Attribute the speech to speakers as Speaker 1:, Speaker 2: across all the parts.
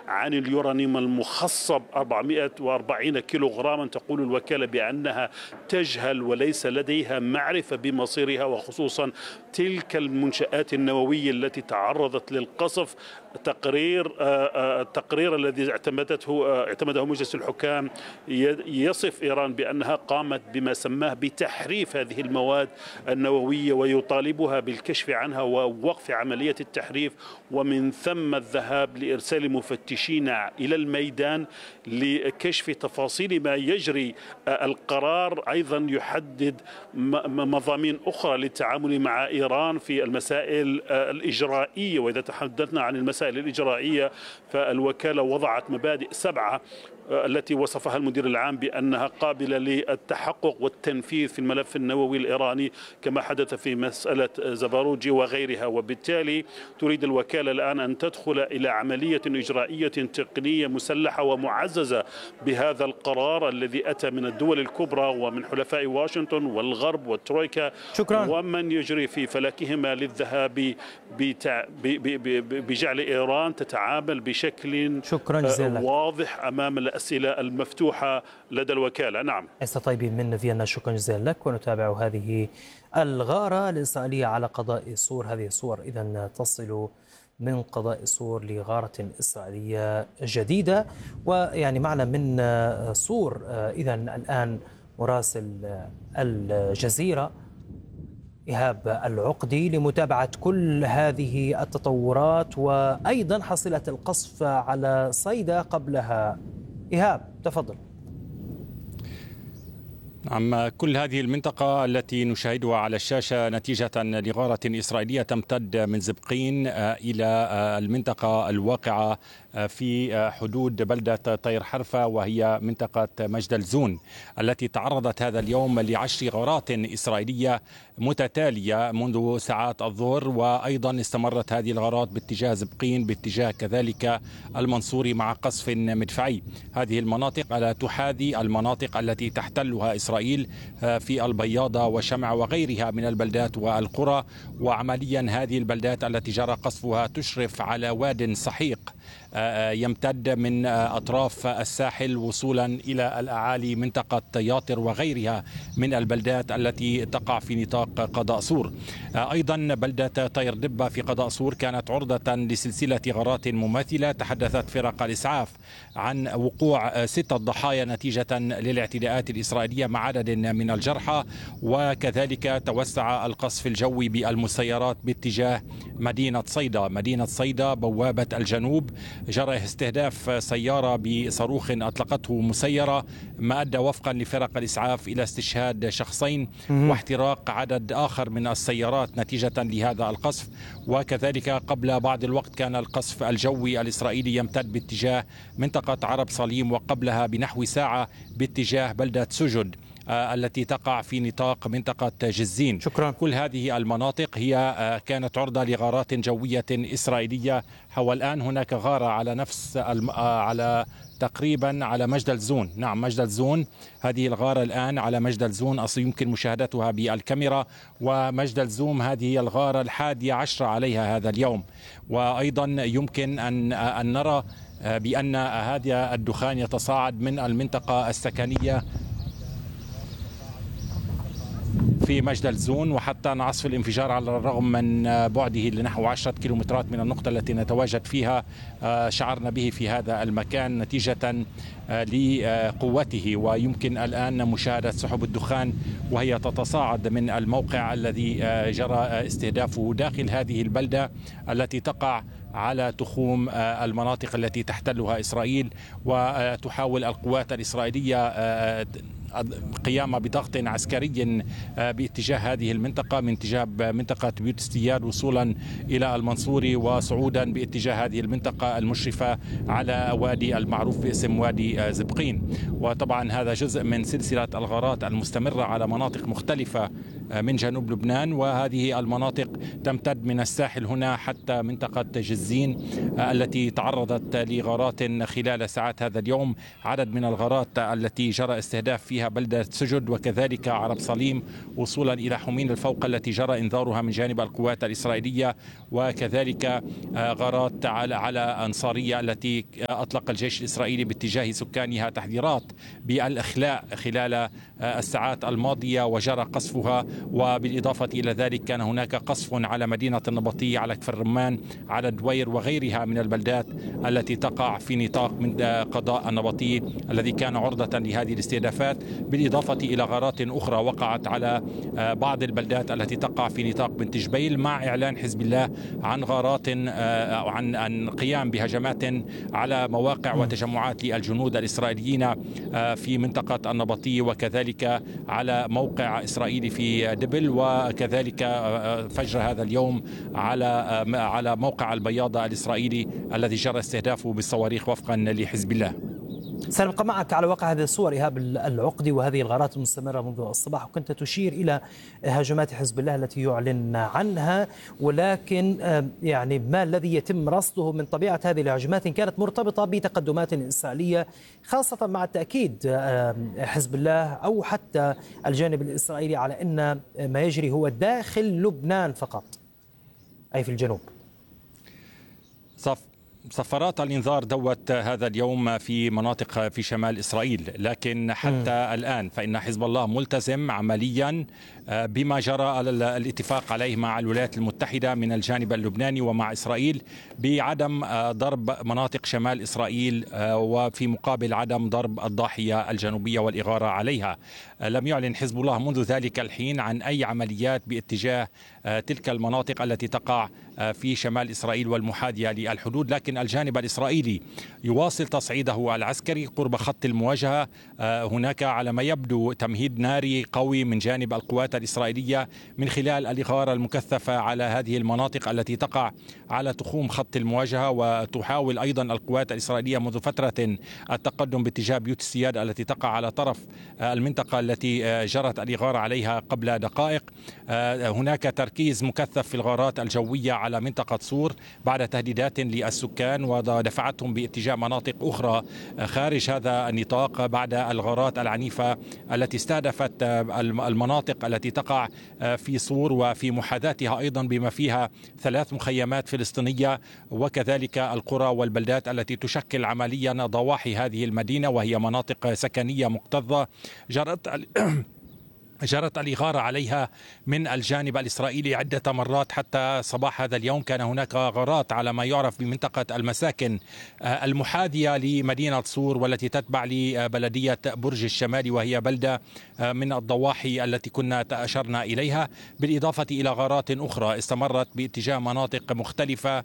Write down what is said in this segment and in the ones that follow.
Speaker 1: عن اليورانيوم المخصب 440 كيلوغراما. تقول الوكالة بأنها تجهل وليس لديها معرفة بمصيرها، وخصوصا تلك المنشآت النووية التي تعرضت للقصف. التقرير الذي اعتمده مجلس الحكام يصف إيران بأنها قامت بما سماه بتحريف هذه المواد النووية، ويطالبها بالكشف عنها ووقف عملية التحريف، ومن ثم الذهاب لإرسال مفتشين إلى الميدان لكشف تفاصيل ما يجري. القرار أيضا يحدد مضامين أخرى للتعامل مع إيران في المسائل الإجرائية. وإذا تحدثنا عن المسائل الإجرائية فالوكالة وضعت مبادئ 7 التي وصفها المدير العام بأنها قابلة للتحقق والتنفيذ في الملف النووي الإيراني، كما حدث في مسألة زباروجي وغيرها. وبالتالي تريد الوكالة الآن أن تدخل إلى عملية إجرائية تقنية مسلحة ومعززة بهذا القرار الذي أتى من الدول الكبرى ومن حلفاء واشنطن والغرب والترويكا.
Speaker 2: شكرا.
Speaker 1: ومن يجري في فلكهما للذهاب بجعل إيران تتعامل بشكل واضح أمام الأسئلة المفتوحة لدى الوكالة. نعم.
Speaker 2: أستاذ طيبي من فيينا، شكرا جزيلا لك. ونتابع هذه الغارة الإسرائيلية على قضاء صور. هذه الصور إذن تصل من قضاء صور لغارة إسرائيلية جديدة. ويعني معنا من صور إذن الآن مراسل الجزيرة إيهاب العقدي لمتابعة كل هذه التطورات، وأيضا حصيلة القصف على صيدا قبلها. إيهاب تفضل.
Speaker 3: نعم، كل هذه المنطقة التي نشاهدها على الشاشة نتيجة لغارة إسرائيلية تمتد من زبقين إلى المنطقة الواقعة في حدود بلدة طير حرفة، وهي منطقة مجدل زون التي تعرضت هذا اليوم ل10 غارات إسرائيلية متتالية منذ ساعات الظهر. وأيضا استمرت هذه الغارات باتجاه زبقين، باتجاه كذلك المنصوري، مع قصف مدفعي. هذه المناطق لا تحاذي المناطق التي تحتلها إسرائيل في البياضة وشمع وغيرها من البلدات والقرى. وعمليا هذه البلدات التي جرى قصفها تشرف على واد سحيق يمتد من أطراف الساحل وصولا إلى الأعالي، منطقة ياطر وغيرها من البلدات التي تقع في نطاق قضاء صور. أيضا بلدة طير دبة في قضاء صور كانت عرضة لسلسلة غارات مماثلة. تحدثت فرق الإسعاف عن وقوع 6 ضحايا نتيجة للاعتداءات الإسرائيلية مع عدد من الجرحى. وكذلك توسع القصف الجوي بالمسيرات باتجاه مدينة صيدا. مدينة صيدا بوابة الجنوب جرى استهداف سيارة بصاروخ أطلقته مسيرة، ما أدى وفقا لفرق الإسعاف إلى استشهاد شخصين واحتراق عدد آخر من السيارات نتيجة لهذا القصف. وكذلك قبل بعض الوقت كان القصف الجوي الإسرائيلي يمتد باتجاه منطقة عرب صليم، وقبلها بنحو ساعة باتجاه بلدة سجد التي تقع في نطاق منطقة جزين.
Speaker 2: شكرا.
Speaker 3: كل هذه المناطق هي كانت عرضة لغارات جوية إسرائيلية. والآن هناك غارة على نفس على تقريبا على مجدل زون. نعم، مجدل زون. هذه الغارة الآن على مجدل زون، أصلا يمكن مشاهدتها بالكاميرا. ومجدل زوم هذه الغارة 11 عليها هذا اليوم. وأيضا يمكن أن نرى بأن هذا الدخان يتصاعد من المنطقة السكنية في مجدل زون وحتى نصف الانفجار، على الرغم من بعده لنحو 10 كيلومترات من النقطة التي نتواجد فيها. شعرنا به في هذا المكان نتيجة لقوته. ويمكن الآن مشاهدة سحب الدخان وهي تتصاعد من الموقع الذي جرى استهدافه داخل هذه البلدة التي تقع على تخوم المناطق التي تحتلها إسرائيل. وتحاول القوات الإسرائيلية قيام بضغط عسكري باتجاه هذه المنطقة، من اتجاه منطقة بيوت استياد وصولا إلى المنصوري، وصعودا باتجاه هذه المنطقة المشرفة على وادي المعروف باسم وادي زبقين. وطبعا هذا جزء من سلسلة الغارات المستمرة على مناطق مختلفة من جنوب لبنان. وهذه المناطق تمتد من الساحل هنا حتى منطقة جزين التي تعرضت لغارات خلال ساعات هذا اليوم. عدد من الغارات التي جرى استهداف فيها فيها بلدة سجد وكذلك عرب صليم وصولا إلى حمين الفوق التي جرى إنذارها من جانب القوات الإسرائيلية، وكذلك غارات على أنصارية التي أطلق الجيش الإسرائيلي باتجاه سكانها تحذيرات بالإخلاء خلال الساعات الماضية وجرى قصفها. وبالإضافة إلى ذلك كان هناك قصف على مدينة النبطية، على كفر الرمان، على الدوير وغيرها من البلدات التي تقع في نطاق من قضاء النبطي الذي كان عرضة لهذه الاستهدافات، بالإضافة إلى غارات أخرى وقعت على بعض البلدات التي تقع في نطاق بنت جبيل، مع إعلان حزب الله عن غارات عن قيام بهجمات على مواقع وتجمعات للجنود الإسرائيليين في منطقة النبطي، وكذلك على موقع إسرائيلي في دبل، وكذلك فجر هذا اليوم على موقع البياضة الإسرائيلي الذي جرى استهدافه بالصواريخ وفقا لحزب الله.
Speaker 2: سنبقى معك على واقع هذه الصور إيهاب العقدي وهذه الغارات المستمرة منذ الصباح، وكنت تشير إلى هجمات حزب الله التي يعلن عنها، ولكن يعني ما الذي يتم رصده من طبيعة هذه الهجمات كانت مرتبطة بتقدمات إسرائيلية، خاصة مع التأكيد حزب الله أو حتى الجانب الإسرائيلي على أن ما يجري هو داخل لبنان فقط أي في الجنوب.
Speaker 3: صفارات الإنذار دوت هذا اليوم في مناطق في شمال إسرائيل، لكن حتى الآن فإن حزب الله ملتزم عمليا بما جرى الاتفاق عليه مع الولايات المتحدة من الجانب اللبناني ومع إسرائيل بعدم ضرب مناطق شمال إسرائيل، وفي مقابل عدم ضرب الضاحية الجنوبية والإغارة عليها. لم يعلن حزب الله منذ ذلك الحين عن أي عمليات باتجاه تلك المناطق التي تقع في شمال إسرائيل والمحاذية للحدود، لكن الجانب الإسرائيلي يواصل تصعيده العسكري قرب خط المواجهة. هناك على ما يبدو تمهيد ناري قوي من جانب القوات الإسرائيلية من خلال الإغارة المكثفة على هذه المناطق التي تقع على تخوم خط المواجهة. وتحاول أيضا القوات الإسرائيلية منذ فترة التقدم باتجاه بيوت السياد التي تقع على طرف المنطقة التي جرت الإغارة عليها قبل دقائق. هناك تركيز مكثف في الغارات الجوية على منطقة صور بعد تهديدات للسكان ودفعتهم باتجاه مناطق أخرى خارج هذا النطاق بعد الغارات العنيفة التي استهدفت المناطق التي تقع في صور وفي محاذاتها أيضا بما فيها 3 مخيمات فلسطينية، وكذلك القرى والبلدات التي تشكل عمليا ضواحي هذه المدينة، وهي مناطق سكنية مكتظة جرت الإغارة عليها من الجانب الإسرائيلي عدة مرات. حتى صباح هذا اليوم كان هناك غارات على ما يعرف بمنطقة المساكن المحاذية لمدينة صور والتي تتبع لبلدية برج الشمالي، وهي بلدة من الضواحي التي كنا أشرنا إليها، بالإضافة إلى غارات أخرى استمرت باتجاه مناطق مختلفة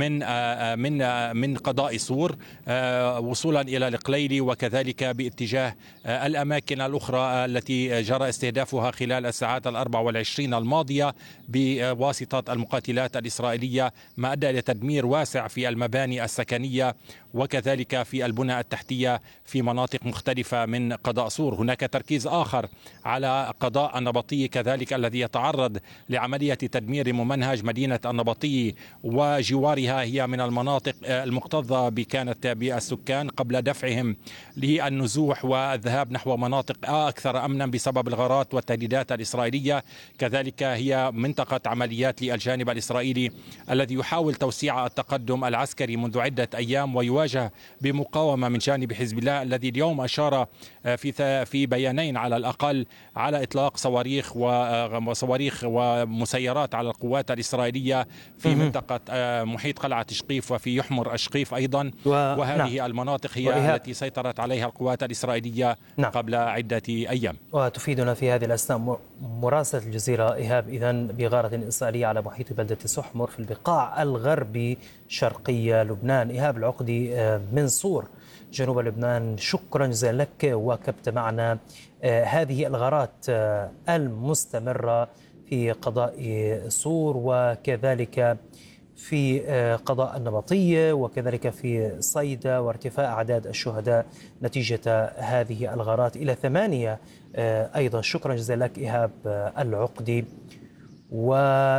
Speaker 3: من قضاء صور وصولا إلى القليلي، وكذلك باتجاه الأماكن الأخرى التي جرى استهدافها خلال الساعات 24 الماضية بواسطة المقاتلات الإسرائيلية، ما أدى إلى تدمير واسع في المباني السكنية وكذلك في البنى التحتية في مناطق مختلفة من قضاء صور. هناك تركيز آخر على قضاء النبطي كذلك الذي يتعرض لعملية تدمير ممنهج. مدينة النبطي وجوارها هي من المناطق المكتظة كانت بالسكان قبل دفعهم للنزوح والذهاب نحو مناطق أكثر أمنا بسبب الغارات والتهديدات الإسرائيلية. كذلك هي منطقة عمليات للجانب الإسرائيلي الذي يحاول توسيع التقدم العسكري منذ عدة أيام ويواجه بمقاومة من جانب حزب الله الذي اليوم أشار في بيانين على الأقل على إطلاق صواريخ ومسيرات على القوات الإسرائيلية في منطقة محيط قلعة شقيف وفي يحمر أشقيف أيضا، وهذه المناطق هي التي سيطرت عليها القوات الإسرائيلية قبل عدة أيام.
Speaker 2: وتفيدنا في هذه الأثناء مراسلة الجزيرة إيهاب إذن بغارة إسرائيلية على محيط بلدة سحمر في البقاع الغربي شرقي لبنان. إيهاب العقدي من صور جنوب لبنان، شكرا جزيلا لك، واكبت معنا هذه الغارات المستمرة في قضاء صور وكذلك في قضاء النبطية وكذلك في صيدا، وارتفاع أعداد الشهداء نتيجة هذه الغارات إلى 8 أيضا. شكرا جزيلا لك إيهاب العقدي.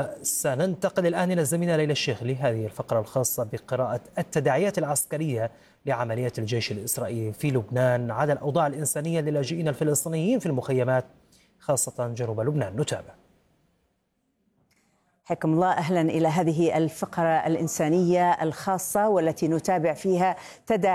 Speaker 2: وسننتقل الآن إلى الزميلة ليلى الشيخ لهذه الفقرة الخاصة بقراءة التداعيات العسكرية لعملية الجيش الإسرائيلي في لبنان على الأوضاع الإنسانية للاجئين الفلسطينيين في المخيمات خاصة جنوب لبنان. نتابع.
Speaker 4: حياكم الله، أهلا إلى هذه الفقرة الإنسانية الخاصة والتي نتابع فيها تداعي